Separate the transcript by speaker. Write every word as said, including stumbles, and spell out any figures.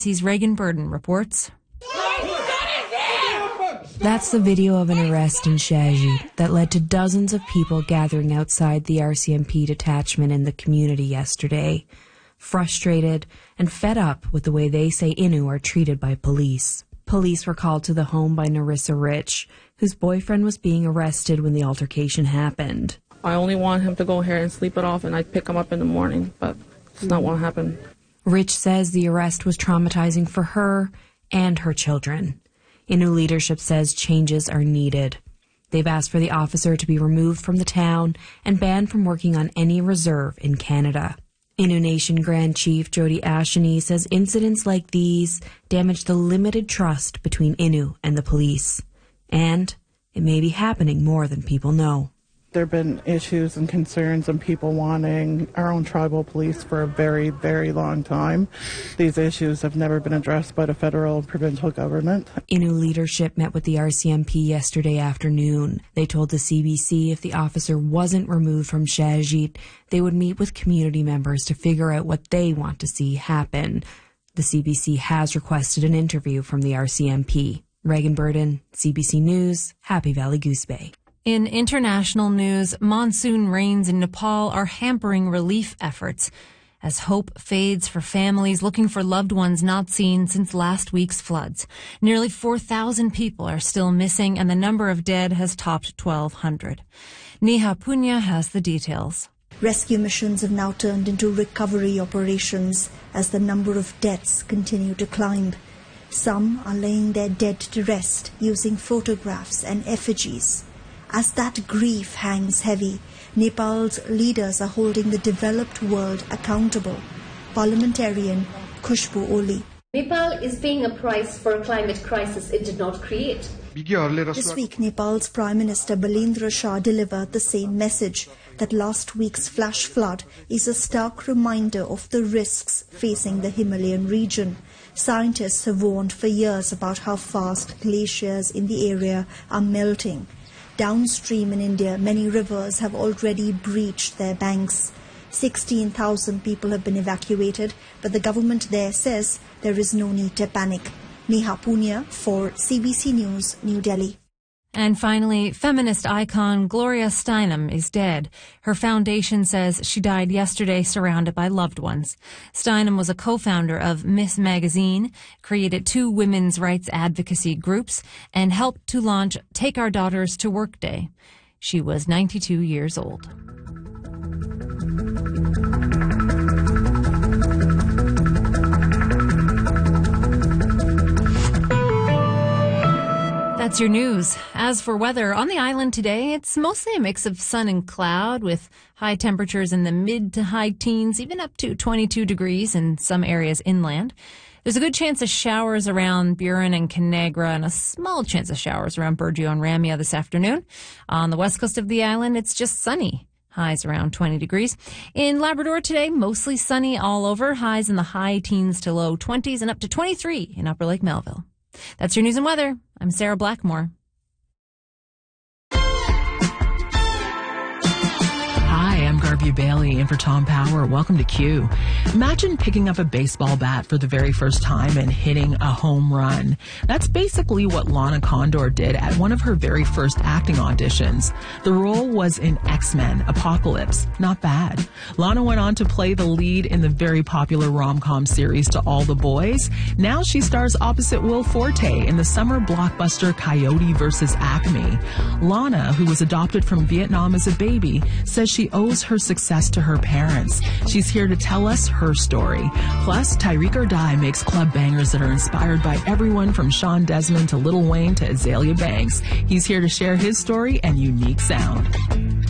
Speaker 1: He's Reagan Burden reports. That's the video of an arrest in Shahjeed that led to dozens of people gathering outside the R C M P detachment in the community yesterday, frustrated and fed up with the way they say Innu are treated by police. Police were called to the home by Narissa Rich, whose boyfriend was being arrested when the altercation happened.
Speaker 2: I only want him to go here and sleep it off, and I'd pick him up in the morning, but it's not what happened.
Speaker 1: Rich says the arrest was traumatizing for her and her children. Innu leadership says changes are needed. They've asked for the officer to be removed from the town and banned from working on any reserve in Canada. Innu Nation Grand Chief Jody Asheny says incidents like these damage the limited trust between Innu and the police. And it may be happening more than people know.
Speaker 3: There have been issues and concerns and people wanting our own tribal police for a very, very long time. These issues have never been addressed by the federal and provincial government.
Speaker 1: Innu leadership met with the R C M P yesterday afternoon. They told the C B C if the officer wasn't removed from Shahjeed, they would meet with community members to figure out what they want to see happen. The C B C has requested an interview from the R C M P. Reagan Burden, C B C News, Happy Valley Goose Bay. In international news, monsoon rains in Nepal are hampering relief efforts as hope fades for families looking for loved ones not seen since last week's floods. Nearly four thousand people are still missing, and the number of dead has topped twelve hundred. Neha Punya has the details.
Speaker 4: Rescue missions have now turned into recovery operations as the number of deaths continue to climb. Some are laying their dead to rest using photographs and effigies. As that grief hangs heavy, Nepal's leaders are holding the developed world accountable. Parliamentarian Khushbu Oli.
Speaker 5: Nepal is paying a price for a climate crisis it did not create.
Speaker 4: This week, Nepal's Prime Minister Balendra Shah delivered the same message, that last week's flash flood is a stark reminder of the risks facing the Himalayan region. Scientists have warned for years about how fast glaciers in the area are melting. Downstream in India, many rivers have already breached their banks. sixteen thousand people have been evacuated, but the government there says there is no need to panic. Neha Punya for C B C News, New Delhi.
Speaker 1: And finally, feminist icon Gloria Steinem is dead. Her foundation says she died yesterday surrounded by loved ones. Steinem was a co-founder of Miss Magazine, created two women's rights advocacy groups, and helped to launch Take Our Daughters to Work Day. She was ninety-two years old. That's your news. As for weather, on the island today, it's mostly a mix of sun and cloud with high temperatures in the mid to high teens, even up to twenty-two degrees in some areas inland. There's a good chance of showers around Burin and Canagra and a small chance of showers around Burgeo and Ramia this afternoon. On the west coast of the island, it's just sunny. Highs around twenty degrees. In Labrador today, mostly sunny all over. Highs in the high teens to low twenties and up to twenty-three in Upper Lake Melville. That's your news and weather. I'm Sarah Blackmore.
Speaker 6: Hi, I'm Garvey Bailey in for Tom Power. Welcome to Q. Imagine picking up a baseball bat for the very first time and hitting a home run. That's basically what Lana Condor did at one of her very first acting auditions. The role was in X-Men Apocalypse. Not bad. Lana went on to play the lead in the very popular rom-com series To All the Boys. Now she stars opposite Will Forte in the summer blockbuster Coyote versus Acme. Lana, who was adopted from Vietnam as a baby, says she owes her success to her parents. She's here to tell us her story. Plus, Tyreek or Die makes club bangers that are inspired by everyone from Sean Desmond to Lil Wayne to Azalea Banks. He's here to share his story and unique sound.